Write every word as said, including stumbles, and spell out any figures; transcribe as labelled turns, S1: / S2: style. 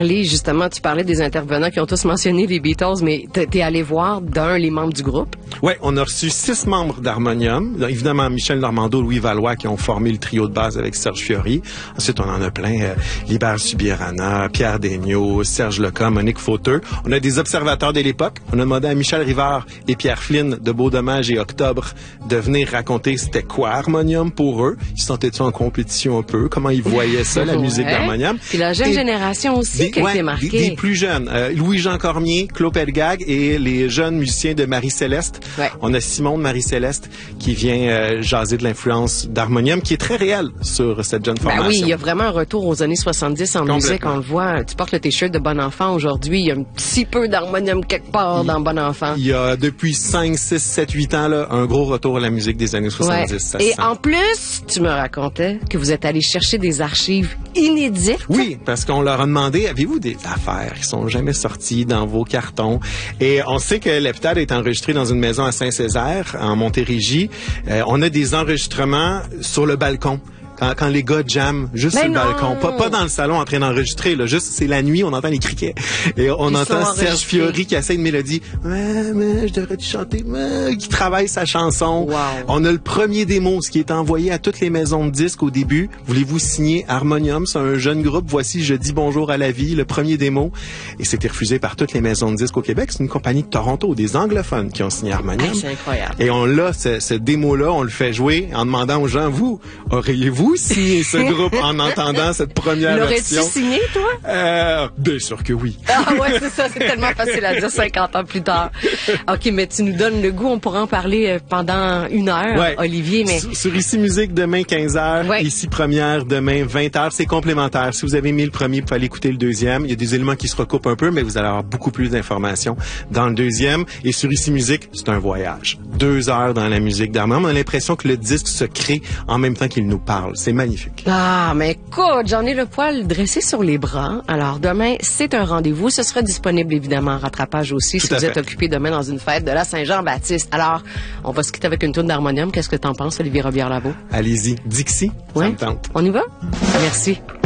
S1: Justement, tu parlais des intervenants qui ont tous mentionné les Beatles, mais t'es allé voir d'un les membres du groupe?
S2: Oui, on a reçu six membres d'Harmonium. Évidemment, Michel Normando, Louis Valois qui ont formé le trio de base avec Serge Fiori. Ensuite, on en a plein. Euh, Libert Subirana, Pierre Daigneault, Serge Leca, Monique Fauteux. On a des observateurs de l'époque. On a demandé à Michel Rivard et Pierre Flynn de Beau Dommage et Octobre de venir raconter c'était quoi Harmonium pour eux. Ils se sentaient-ils en compétition un peu? Comment ils voyaient ça, la musique
S1: ouais.
S2: d'Harmonium?
S1: Puis la jeune et génération aussi
S2: des,
S1: qui a
S2: ouais,
S1: été marquée.
S2: Des, des plus jeunes. Euh, Louis-Jean Cormier, Claude Pelgag et les jeunes musiciens de Marie-Céleste.
S1: Ouais.
S2: On a Simon de Marie-Céleste qui vient euh, jaser de l'influence d'Harmonium qui est très réelle sur cette jeune formation.
S1: Ben oui, il y a vraiment un retour aux années soixante-dix en musique. On le voit. Tu portes le t-shirt de Bon Enfant aujourd'hui. Il y a un petit peu d'Harmonium quelque part il, dans Bon Enfant.
S2: Il y a depuis cinq, six, sept, huit ans là, un gros retour à la musique des années soixante-dix.
S1: Ouais.
S2: Ça
S1: et
S2: sent.
S1: En plus, tu me racontais que vous êtes allé chercher des archives inédites.
S2: Oui, parce qu'on leur a demandé, avez-vous des affaires qui sont jamais sorties dans vos cartons? Et on sait que l'heptade est enregistré dans une maison à Saint-Césaire, en Montérégie. Euh, on a des enregistrements sur le balcon. Quand, quand les gars jamment juste
S1: mais
S2: sur le
S1: non.
S2: balcon, pas, pas dans le salon en train d'enregistrer, là, juste c'est la nuit, on entend les criquets. Et on
S1: Ils
S2: entend Serge Fiori qui essaie une mélodie. Ouais, mais je devrais te chanter, mais qui travaille sa chanson.
S1: Wow.
S2: On a le premier démo, ce qui est envoyé à toutes les maisons de disques au début. Voulez-vous signer Harmonium? C'est un jeune groupe. Voici Je dis bonjour à la vie, le premier démo. Et c'était refusé par toutes les maisons de disques au Québec. C'est une compagnie de Toronto, des anglophones qui ont signé Harmonium.
S1: Hey, c'est incroyable.
S2: Et on l'a, ce, ce démo-là, on le fait jouer en demandant aux gens, vous, auriez-vous signé ce groupe en entendant cette première
S1: L'aurais-tu
S2: version?
S1: signé, toi?
S2: Euh, bien sûr que oui.
S1: Ah ouais, c'est ça, c'est tellement facile à dire cinquante ans plus tard. OK, mais tu nous donnes le goût, on pourra en parler pendant une heure,
S2: ouais.
S1: Olivier, mais...
S2: Sur, sur Ici Musique, demain quinze heures, ouais. Ici Première, demain vingt heures, c'est complémentaire. Si vous avez mis le premier, vous pouvez aller écouter le deuxième. Il y a des éléments qui se recoupent un peu, mais vous allez avoir beaucoup plus d'informations dans le deuxième. Et sur Ici Musique, c'est un voyage. Deux heures dans la musique d'Harmonium. On a l'impression que le disque se crée en même temps qu'il nous parle. C'est magnifique.
S1: Ah, mais écoute, j'en ai le poil dressé sur les bras. Alors, demain, c'est un rendez-vous. Ce sera disponible, évidemment, en rattrapage aussi,
S2: Tout
S1: si vous
S2: fait.
S1: êtes occupé demain dans une fête de la Saint-Jean-Baptiste. Alors, on va se quitter avec une tourne d'Harmonium. Qu'est-ce que t'en penses, Olivier Robillard-Lavaud?
S2: Allez-y. Dixie,
S1: ouais.
S2: ça me tente.
S1: On y va? Merci.